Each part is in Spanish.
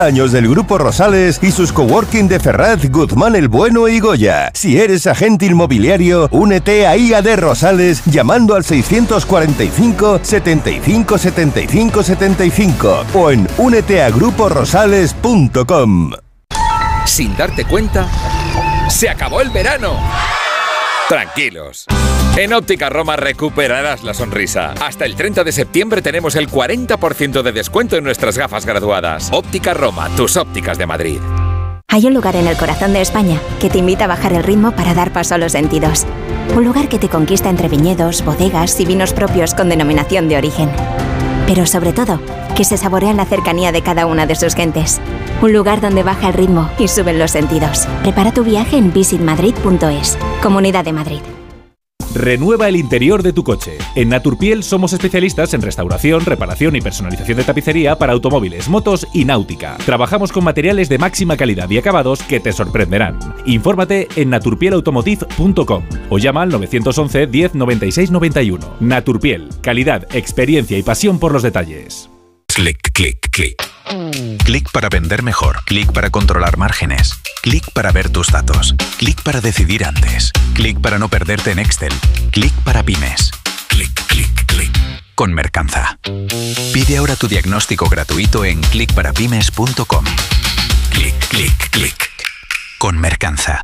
Años del Grupo Rosales y sus coworking de Ferraz, Guzmán el Bueno y Goya. Si eres agente inmobiliario, únete a IAD Rosales llamando al 645 75 75 75 o en úneteagruporosales.com. Sin darte cuenta, ¡se acabó el verano! Tranquilos. En Óptica Roma recuperarás la sonrisa. Hasta el 30 de septiembre tenemos el 40% de descuento en nuestras gafas graduadas. Óptica Roma, tus ópticas de Madrid. Hay un lugar en el corazón de España que te invita a bajar el ritmo para dar paso a los sentidos. Un lugar que te conquista entre viñedos, bodegas y vinos propios con denominación de origen. Pero sobre todo, que se saborea en la cercanía de cada una de sus gentes. Un lugar donde baja el ritmo y suben los sentidos. Prepara tu viaje en visitmadrid.es. Comunidad de Madrid. Renueva el interior de tu coche. En Naturpiel somos especialistas en restauración, reparación y personalización de tapicería para automóviles, motos y náutica. Trabajamos con materiales de máxima calidad y acabados que te sorprenderán. Infórmate en naturpielautomotive.com o llama al 911 10 96 91. Naturpiel, calidad, experiencia y pasión por los detalles. Clic, clic, clic. Clic para vender mejor. Clic para controlar márgenes. Clic para ver tus datos. Clic para decidir antes. Clic para no perderte en Excel. Clic para pymes. Clic, clic, clic. Con Mercanza. Pide ahora tu diagnóstico gratuito en clicparapymes.com. Clic, clic, clic. Con Mercanza.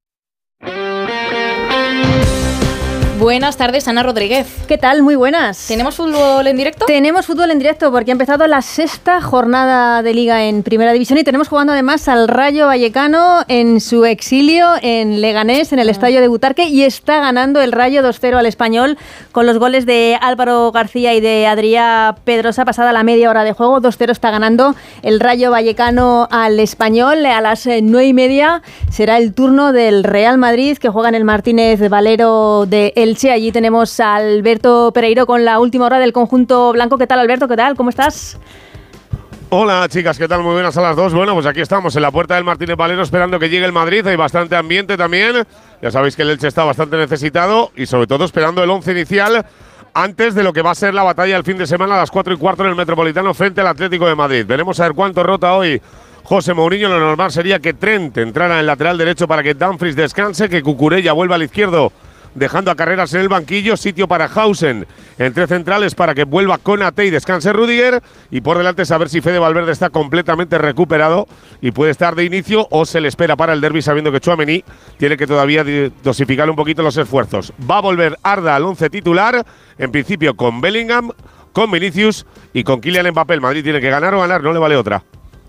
Buenas tardes, Ana Rodríguez. ¿Qué tal? Muy buenas. ¿Tenemos fútbol en directo? Tenemos fútbol en directo porque ha empezado la sexta jornada de Liga en Primera División y tenemos jugando además al Rayo Vallecano en su exilio en Leganés, en el estadio de Butarque, y está ganando el Rayo 2-0 al Español con los goles de Álvaro García y de Adrià Pedrosa pasada la media hora de juego. 2-0 está ganando el Rayo Vallecano al Español. A las 9:30 será el turno del Real Madrid, que juega en el Martínez Valero de Elche. Allí tenemos a Alberto Pereiro con la última hora del conjunto blanco. ¿Qué tal, Alberto? ¿Qué tal? ¿Cómo estás? Hola, chicas, ¿qué tal? Muy buenas a las dos. Bueno, pues aquí estamos en la puerta del Martínez Valero esperando que llegue el Madrid. Hay bastante ambiente también. Ya sabéis que el Elche está bastante necesitado y sobre todo esperando el 11 inicial antes de lo que va a ser la batalla el fin de semana a las 4:15 en el Metropolitano frente al Atlético de Madrid. Veremos a ver cuánto rota hoy José Mourinho. Lo normal sería que Trent entrara en el lateral derecho para que Dumfries descanse, que Cucurella vuelva al izquierdo, dejando a Carreras en el banquillo, sitio para Hausen entre centrales para que vuelva Konaté y descanse Rüdiger, y por delante saber si Fede Valverde está completamente recuperado y puede estar de inicio o se le espera para el derbi, sabiendo que Tchouaméni tiene que todavía dosificar un poquito los esfuerzos. Va a volver Arda al 11 titular, en principio con Bellingham, con Vinicius y con Kylian Mbappé. El Madrid tiene que ganar o ganar, no le vale otra.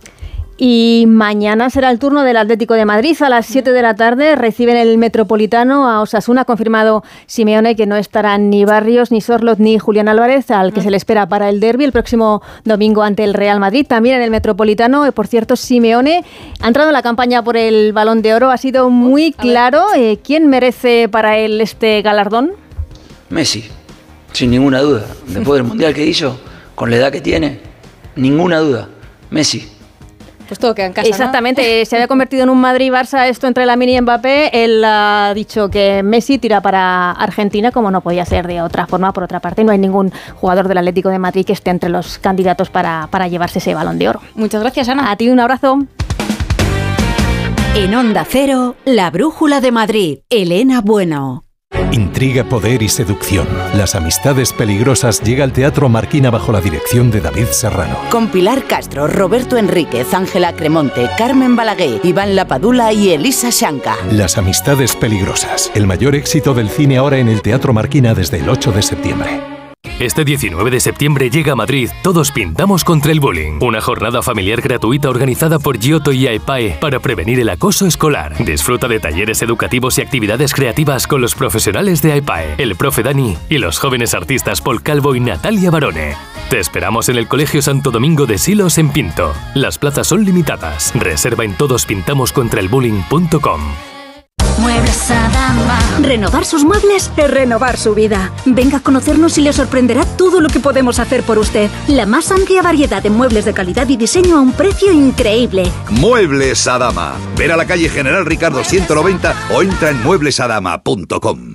Y mañana será el turno del Atlético de Madrid. A las 7 de la tarde reciben el Metropolitano a Osasuna. Ha confirmado Simeone que no estarán ni Barrios, ni Sorloth, ni Julián Álvarez, al que se le espera para el derbi el próximo domingo ante el Real Madrid. También en el Metropolitano, por cierto, Simeone ha entrado en la campaña por el Balón de Oro. Ha sido muy claro. ¿Quién merece para él este galardón? Messi, sin ninguna duda. Después del Mundial que hizo, con la edad que tiene, ninguna duda. Messi. Pues todo queda en casa, exactamente, ¿no? Se había convertido en un Madrid-Barça esto entre Lamine y Mbappé. Él ha dicho que Messi tira para Argentina, como no podía ser de otra forma. Por otra parte, no hay ningún jugador del Atlético de Madrid que esté entre los candidatos para llevarse ese Balón de Oro. Muchas gracias, Ana. A ti un abrazo. En Onda Cero, la Brújula de Madrid, Elena Bueno. Intriga, poder y seducción. Las amistades peligrosas llega al Teatro Marquina bajo la dirección de David Serrano. Con Pilar Castro, Roberto Enríquez, Ángela Cremonte, Carmen Balaguer, Iván Lapadula y Elisa Shanka. Las amistades peligrosas. El mayor éxito del cine ahora en el Teatro Marquina desde el 8 de septiembre. Este 19 de septiembre llega a Madrid Todos Pintamos contra el Bullying, una jornada familiar gratuita organizada por Giotto y AEPAE para prevenir el acoso escolar. Disfruta de talleres educativos y actividades creativas con los profesionales de AEPAE, el profe Dani y los jóvenes artistas Paul Calvo y Natalia Barone. Te esperamos en el Colegio Santo Domingo de Silos en Pinto. Las plazas son limitadas. Reserva en todospintamoscontraelbullying.com. Muebles Adama. Renovar sus muebles es renovar su vida. Venga a conocernos y le sorprenderá todo lo que podemos hacer por usted. La más amplia variedad de muebles de calidad y diseño a un precio increíble. Muebles Adama. Ver a la calle General Ricardo 190 o entra en mueblesadama.com.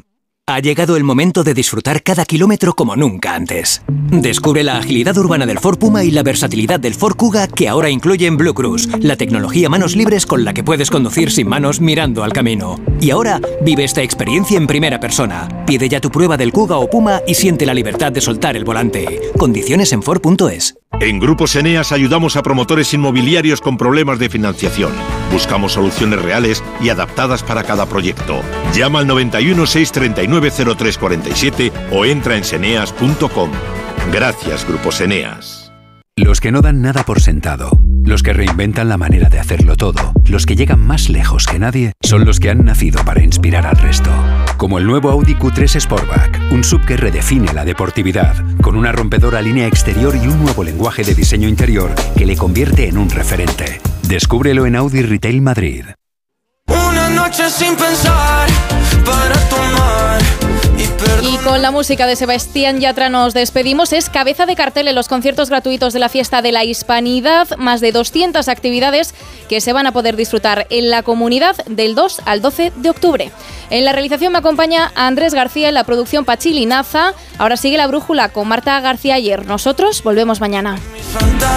Ha llegado el momento de disfrutar cada kilómetro como nunca antes. Descubre la agilidad urbana del Ford Puma y la versatilidad del Ford Kuga, que ahora incluyen Blue Cruise, la tecnología manos libres con la que puedes conducir sin manos mirando al camino. Y ahora vive esta experiencia en primera persona. Pide ya tu prueba del Kuga o Puma y siente la libertad de soltar el volante. Condiciones en Ford.es. En Grupos Eneas ayudamos a promotores inmobiliarios con problemas de financiación. Buscamos soluciones reales y adaptadas para cada proyecto. Llama al 91 639 0347 o entra en seneas.com. Gracias, Grupos Eneas. Los que no dan nada por sentado, los que reinventan la manera de hacerlo todo, los que llegan más lejos que nadie, son los que han nacido para inspirar al resto. Como el nuevo Audi Q3 Sportback, un SUV que redefine la deportividad, con una rompedora línea exterior y un nuevo lenguaje de diseño interior que le convierte en un referente. Descúbrelo en Audi Retail Madrid. Una noche sin pensar para tomar y con la música de Sebastián Yatra nos despedimos. Es cabeza de cartel en los conciertos gratuitos de la Fiesta de la Hispanidad. Más de 200 actividades que se van a poder disfrutar en la comunidad del 2 al 12 de octubre. En la realización me acompaña Andrés García, en la producción Pachili Naza. Ahora sigue La Brújula con Marta García Ayer. Nosotros volvemos mañana.